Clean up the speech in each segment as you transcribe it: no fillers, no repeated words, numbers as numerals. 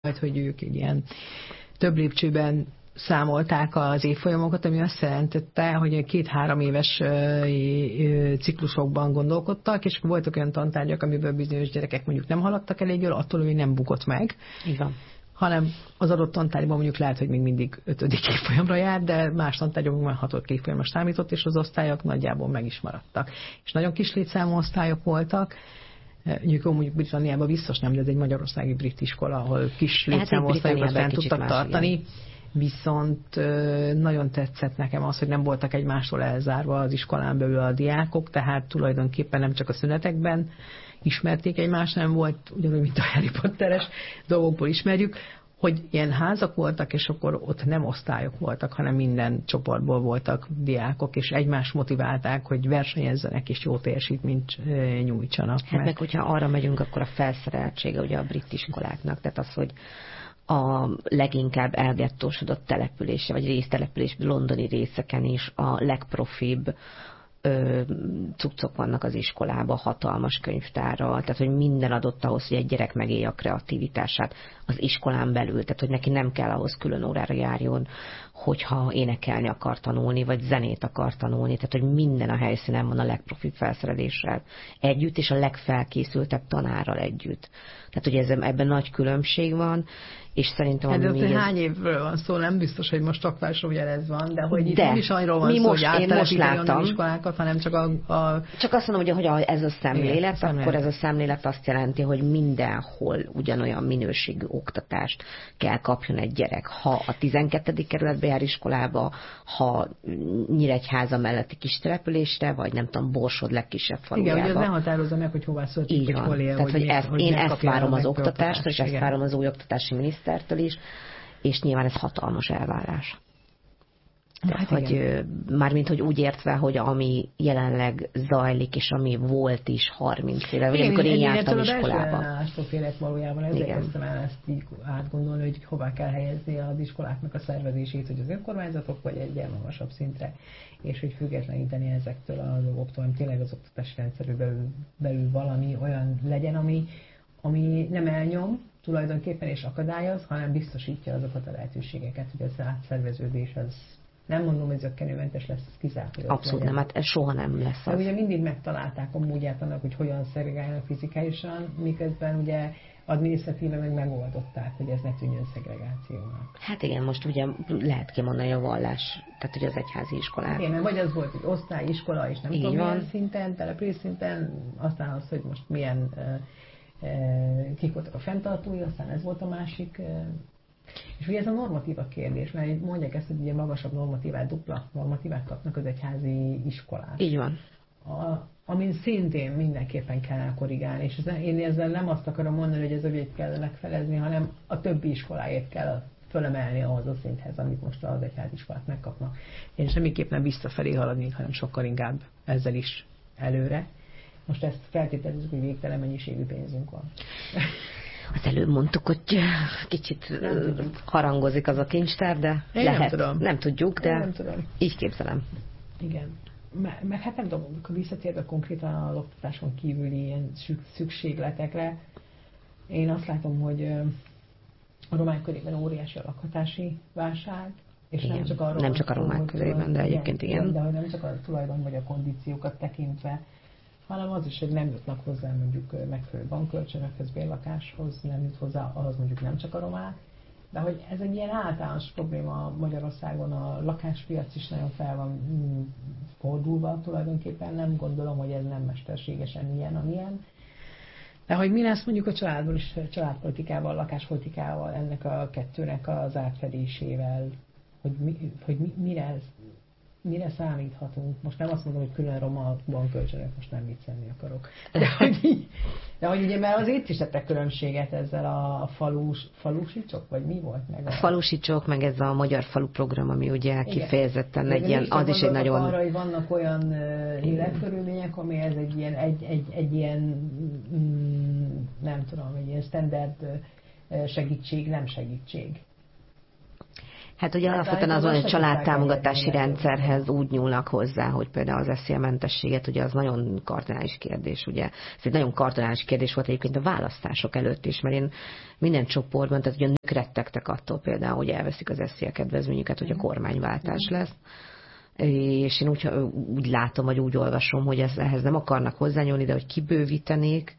hogy ők egy ilyen több lépcsőben számolták az évfolyamokat, ami azt jelentette, hogy 2-3 éves ciklusokban gondolkodtak, és voltak olyan tantárgyak, amiből bizonyos gyerekek mondjuk nem haladtak elég jól, attól, hogy nem bukott meg. Igen. Hanem az adott tantárgyban mondjuk lehet, hogy még mindig 5. évfolyamra jár, de más tantárgyakban már 6. évfolyamra számított, és az osztályok nagyjából meg is maradtak. És nagyon kis létszámú osztályok voltak. Mondjuk Britanniában biztos nem, de ez egy magyarországi brit iskola, ahol kis létszámú osztályokat fent tudtak tartani. Igen. Viszont nagyon tetszett nekem az, hogy nem voltak egymástól elzárva az iskolán belül a diákok, tehát tulajdonképpen nem csak a szünetekben ismerték egymást, nem volt ugyanúgy, mint a Harry Potteres dolgokból ismerjük, hogy ilyen házak voltak, és akkor ott nem osztályok voltak, hanem minden csoportból voltak diákok, és egymást motiválták, hogy versenyezzenek, és jó teljesítményt nyújtsanak. Hát meg, hogyha arra megyünk, akkor a felszereltsége ugye a brit iskoláknak, tehát az, hogy a leginkább elgettósodott települése, vagy résztelepülés londoni részeken is a legprofibb cuccok vannak az iskolában, hatalmas könyvtárral, tehát hogy minden adott ahhoz, hogy egy gyerek megélje a kreativitását az iskolán belül, tehát hogy neki nem kell ahhoz külön órára járjon, hogyha énekelni akar tanulni, vagy zenét akar tanulni, tehát hogy minden a helyszínen van a legprofibb felszereléssel együtt, és a legfelkészültebb tanárral együtt. Tehát ugye ebben nagy különbség van, és szerintem... Hát de hány évről van szó, nem biztos, hogy most Takvásra ugyanez van, de hogy itt nem is arról van szó, hogy áttelepíteni onnan iskolákat, hanem csak Csak azt mondom, hogy ez a szemlélet, igen, akkor ez a szemlélet azt jelenti, hogy mindenhol ugyanolyan minőségű oktatást kell kapjon egy gyerek. Ha a 12. kerületbe jár iskolába, ha Nyíregyháza melletti kis településre, vagy nem tudom, Borsod legkisebb falujába. Igen, hogy az ne határozza meg, hogy hová születik, hogy hol él. Tehát, hogy én ezt várom az oktatástól, és ezt várom az új oktatási minisztertől is, és nyilván ez hatalmas elvárás. Tehát, hogy mármint, hogy úgy értve, hogy ami jelenleg zajlik, és ami volt is 30 éve, vagy amikor én jártam iskolában. Én félek valójában, ezért kezdtem el ezt így átgondolni, hogy hová kell helyezni az iskoláknak a szervezését, hogy az önkormányzatok, vagy egy magasabb szintre, és hogy függetleníteni ezektől a dolgoktól, hogy tényleg az oktatási rendszerű belül valami olyan legyen, ami nem elnyom tulajdonképpen és akadályoz, hanem biztosítja azokat a lehetőségeket, hogy az átszerveződés az nem mondom, hogy zökkenőmentes lesz, ez kizárt. Abszolút nem, hát ez soha nem lesz az. De ugye mindig megtalálták a módját annak, hogy hogyan szegregálnak fizikálisan, miközben ugye adminisztratíve meg megoldották, hogy ez ne tűnjön szegregációnak. Hát igen, most ugye lehet kimondani a vallás, tehát hogy az egyházi iskolák. Igen, mert vagy az volt, hogy osztály, iskola, és nem tudom milyen szinten, település szinten, aztán az, hogy most milyen kik voltak a fenntartói, aztán ez volt a másik. És ugye ez a normatíva kérdés, mert mondják ezt, hogy ugye magasabb normatívát, dupla normatívát kapnak az egyházi iskolák. Így van. Amin szintén mindenképpen kellene korrigálni, és én ezzel nem azt akarom mondani, hogy ez ügyet kell megfelezni, hanem a többi iskoláért kell fölemelni ahhoz a szinthez, amit most az egyházi iskolák megkapnak. Én semmiképp nem visszafelé haladni, hanem sokkal inkább ezzel is előre. Most ezt feltételezzük, hogy végtelen mennyiségű pénzünk van. Az előbb mondtuk, hogy kicsit harangozik az a kincstár, de én lehet. Nem tudom. Nem tudjuk, de nem tudom. Így képzelem. Igen. Meg hát nem tudom, amikor visszatérve konkrétan az oktatáson kívüli ilyen szükségletekre, én azt látom, hogy a romák körében óriási a lakhatási válság, és igen. nem csak a romák körében, de egyébként igen. De hogy nem csak a tulajdon vagy a kondíciókat tekintve, hanem az is, hogy nem jutnak hozzá mondjuk megfelelő bankkölcsönökhöz, bérlakáshoz, nem jut hozzá, ahhoz mondjuk nem csak a romák, de hogy ez egy ilyen általános probléma Magyarországon, a lakáspiac is nagyon fel van fordulva tulajdonképpen, nem gondolom, hogy ez nem mesterségesen ilyen, amilyen. De hogy mi lesz mondjuk a családból is, családpolitikával, lakáspolitikával, ennek a kettőnek az átfedésével, hogy mire számíthatunk? Most nem azt mondom, hogy külön roma bankkölcsönök, most nem viccelni akarok. De hogy ugye, mert azért is tettek különbséget ezzel a falusicsok, vagy mi volt meg? A falusicsok, meg ez a Magyar Falu Program, ami ugye kifejezetten egy ilyen, az is egy nagyon... arra, hogy vannak olyan életkörülmények, ami ez egy ilyen nem tudom, egy ilyen standard segítség, nem segítség. Hát ugye alapvetően azon, hogy családtámogatási rendszerhez úgy nyúlnak hozzá, hogy például az SZIA-mentességet, ugye az nagyon kardinális kérdés, ugye. Ez egy nagyon kardinális kérdés volt egyébként a választások előtt is, mert én minden csoportban, tehát ugye a nők rettegtek attól például, hogy elveszik az SZIA kedvezményüket, hogy a kormányváltás lesz. És én úgy látom, vagy úgy olvasom, hogy ehhez nem akarnak hozzányúlni, de hogy kibővítenék,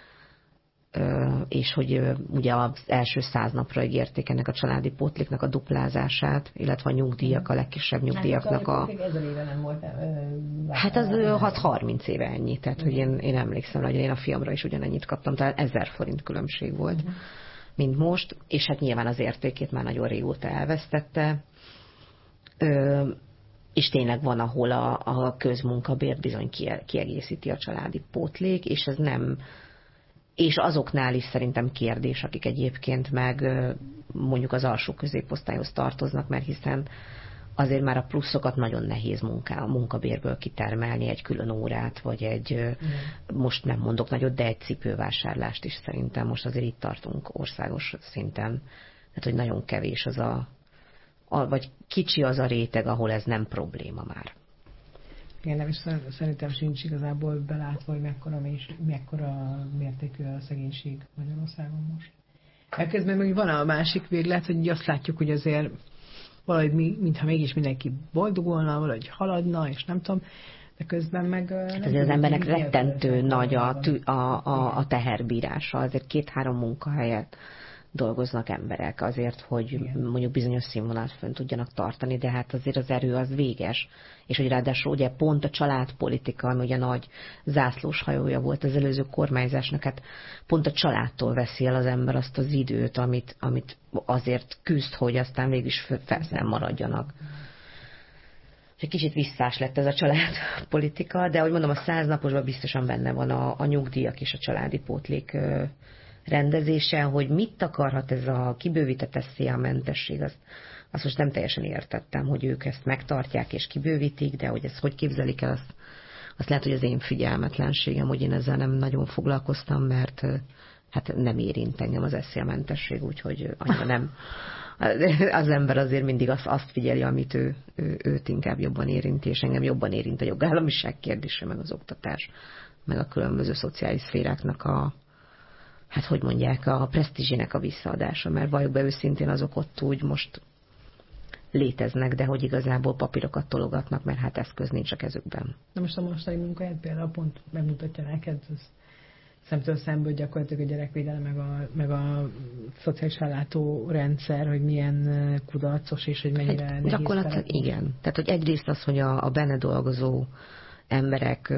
és hogy ugye az első 100 napra ígérték ennek a családi pótléknak a duplázását, illetve a nyugdíjak, a legkisebb nyugdíjaknak a... Hát az 30 éve ennyi, tehát hogy én emlékszem, hogy én a fiamra is ugyanennyit kaptam, tehát 1000 forint különbség volt, mint most, és hát nyilván az értékét már nagyon régóta elvesztette, és tényleg van, ahol a közmunkabér bizony kiegészíti a családi pótlék, és ez nem... És azoknál is szerintem kérdés, akik egyébként meg mondjuk az alsó középosztályhoz tartoznak, mert hiszen azért már a pluszokat nagyon nehéz a munkabérből kitermelni, egy külön órát, vagy most nem mondok nagyot, de egy cipővásárlást is szerintem. Most azért itt tartunk országos szinten. Tehát, hogy nagyon kevés vagy kicsi az a réteg, ahol ez nem probléma már. Igen, nem is szerintem sincs igazából belátva, hogy mekkora mértékű a szegénység Magyarországon most. Elkezdben még van a másik véglet, hogy azt látjuk, hogy azért valahogy mintha mégis mindenki boldogulna, valahogy haladna, és nem tudom, de közben meg... Hát azért az embernek rettentő nagy a teherbírása, azért 2-3 munkahelyet dolgoznak emberek azért, hogy igen, mondjuk bizonyos színvonalat fönn tudjanak tartani, de hát azért az erő az véges. És hogy ráadásul ugye pont a családpolitika, ami ugye nagy zászlós hajója volt az előző kormányzásnak, hát pont a családtól veszi el az ember azt az időt, amit azért küzd, hogy aztán végül is felszem maradjanak. Egy kicsit visszás lett ez a családpolitika, de ahogy mondom, a 100 naposban biztosan benne van a nyugdíjak és a családi pótlék rendezése, hogy mit akarhat ez a kibővített SZIA-mentesség, azt most nem teljesen értettem, hogy ők ezt megtartják és kibővítik, de hogy ezt hogy képzelik el, azt lehet, hogy az én figyelmetlenségem, hogy én ezzel nem nagyon foglalkoztam, mert hát nem érint engem az SZIA-mentesség, úgyhogy annyira nem. Az ember azért mindig azt figyeli, amit őt inkább jobban érinti, és engem jobban érint a jogállamiság kérdése, meg az oktatás, meg a különböző szociális szféráknak hát hogy mondják, a presztízsének a visszaadása, mert valljuk be őszintén, azok ott úgy most léteznek, de hogy igazából papírokat tologatnak, mert hát eszköz nincs a kezükben. Na most a mostani munkáját például pont megmutatja neked, szemtől szemből gyakorlatilag a gyerekvédelem, meg a szociális ellátó rendszer, hogy milyen kudarcos, és hogy mennyire hát, nehéz. Gyakorlatilag igen. Tehát, hogy egyrészt az, hogy a benne dolgozó emberek,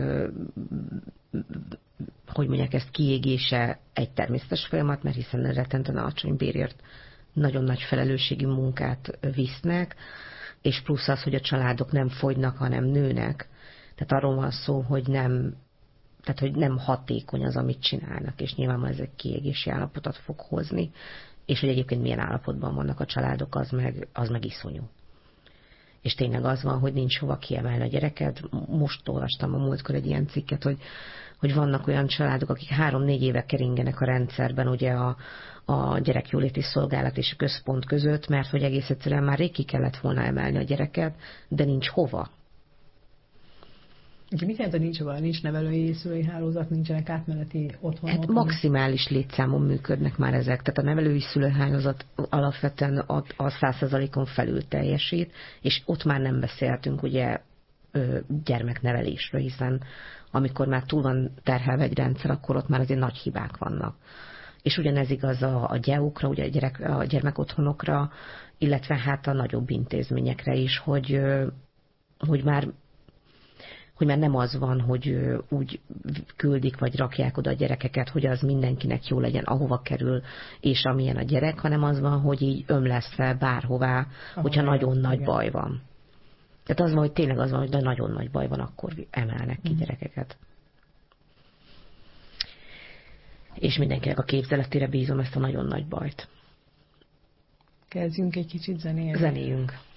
hogy mondják, ezt kiégése egy természetes folyamat, mert hiszen rettenten alacsony bérért nagyon nagy felelősségi munkát visznek, és plusz az, hogy a családok nem fogynak, hanem nőnek. Tehát arról van szó, hogy nem hatékony az, amit csinálnak, és nyilvánvalóan ez egy kiégési állapotot fog hozni, és hogy egyébként milyen állapotban vannak a családok, az meg iszonyú. És tényleg az van, hogy nincs hova kiemelni a gyereket. Most olvastam a múltkor egy ilyen cikket, hogy vannak olyan családok, akik 3-4 éve keringenek a rendszerben, ugye a gyerekjóléti szolgálat és a központ között, mert hogy egész egyszerűen már rég ki kellett volna emelni a gyereket, de nincs hova. Mit jelent, hogy nincs hova? Nincs nevelői szülői hálózat, nincsenek átmeneti otthonok? Hát maximális létszámon működnek már ezek. Tehát a nevelői szülőhálózat alapvetően a 100%-on felül teljesít, és ott már nem beszéltünk ugye gyermeknevelésről, hiszen amikor már túl van terhelve egy rendszer, akkor ott már azért nagy hibák vannak. És ugyanez igaz a gyáukra, ugye a gyermekotthonokra, illetve hát a nagyobb intézményekre is, hogy már nem az van, hogy úgy küldik, vagy rakják oda a gyerekeket, hogy az mindenkinek jó legyen, ahova kerül, és amilyen a gyerek, hanem az van, hogy így ömlesz fel bárhová, hogyha nagyon nagy baj van. Tehát az van, hogy tényleg az van, hogy nagyon nagy baj van, akkor emelnek ki gyerekeket. És mindenkinek a képzeletére bízom ezt a nagyon nagy bajt. Kezdjünk egy kicsit zenélni. Zenéljünk.